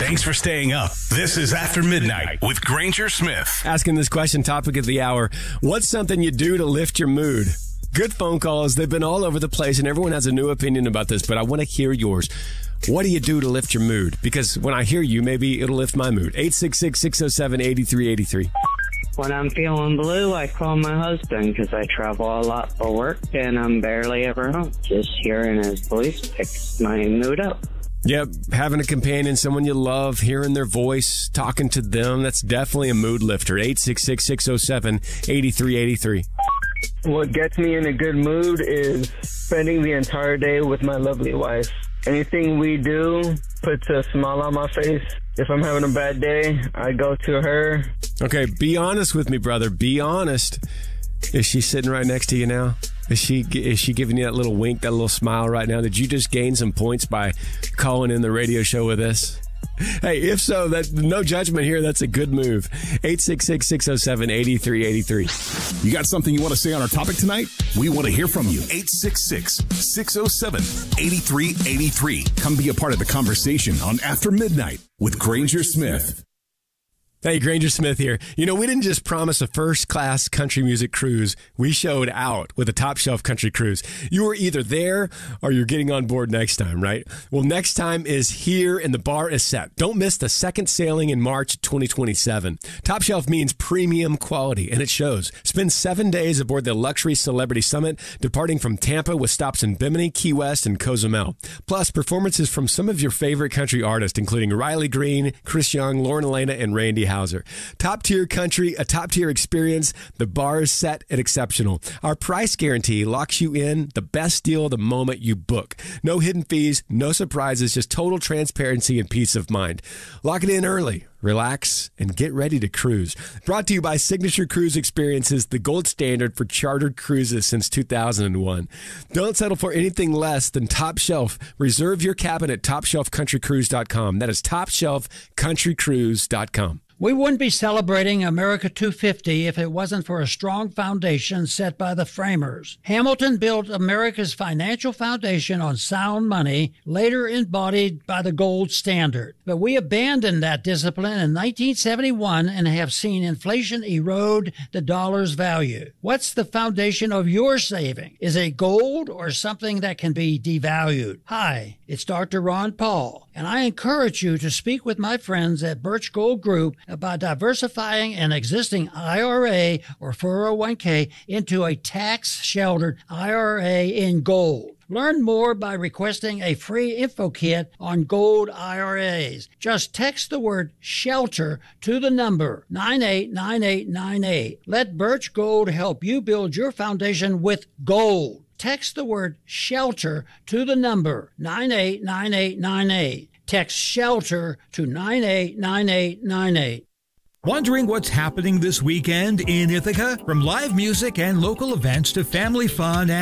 Thanks for staying up. This is After Midnight with Granger Smith. Asking this question, topic of the hour. What's something you do to lift your mood? Good phone calls. They've been all over the place, and everyone has a new opinion about this, but I want to hear yours. What do you do to lift your mood? Because when I hear you, maybe it'll lift my mood. 866-607-8383. When I'm feeling blue, I call my husband because I travel a lot for work and I'm barely ever home. Just hearing his voice picks my mood up. Yep, having a companion, someone you love, hearing their voice, talking to them, that's definitely a mood lifter. 866-607-8383. What gets me in a good mood is spending the entire day with my lovely wife. Anything we do puts a smile on my face. If I'm having a bad day, I go to her. Okay, be honest with me, brother. Be honest. Is she sitting right next to you now? Is she giving you that little wink, that little smile right now? Did you just gain some points by calling in the radio show with us? Hey, if so, that no judgment here. That's a good move. 866-607-8383. You got something you want to say on our topic tonight? We want to hear from you. 866-607-8383. Come be a part of the conversation on After Midnight with Granger Smith. Hey, Granger Smith here. You know, we didn't just promise a first-class country music cruise. We showed out with a top-shelf country cruise. You were either there or you're getting on board next time, right? Well, next time is here and the bar is set. Don't miss the second sailing in March 2027. Top Shelf means premium quality, and it shows. Spend 7 days aboard the Luxury Celebrity Summit, departing from Tampa with stops in Bimini, Key West, and Cozumel. Plus, performances from some of your favorite country artists, including Riley Green, Chris Young, Lauren Elena, and Randy Houser. Top tier country, a top tier experience. The bar is set and exceptional. Our price guarantee locks you in the best deal the moment you book. No hidden fees, no surprises, just total transparency and peace of mind. Lock it in early. Relax and get ready to cruise. Brought to you by Signature Cruise Experiences, the gold standard for chartered cruises since 2001. Don't settle for anything less than Top Shelf. Reserve your cabin at TopShelfCountryCruise.com. That is TopShelfCountryCruise.com. We wouldn't be celebrating America 250 if it wasn't for a strong foundation set by the framers. Hamilton built America's financial foundation on sound money, later embodied by the gold standard. But we abandoned that discipline in 1971 and have seen inflation erode the dollar's value. What's the foundation of your saving? Is it gold or something that can be devalued? Hi, it's Dr. Ron Paul, and I encourage you to speak with my friends at Birch Gold Group about diversifying an existing IRA or 401k into a tax-sheltered IRA in gold. Learn more by requesting a free info kit on gold IRAs. Just text the word SHELTER to the number 989898. Let Birch Gold help you build your foundation with gold. Text the word SHELTER to the number 989898. Text SHELTER to 989898. Wondering what's happening this weekend in Ithaca? From live music and local events to family fun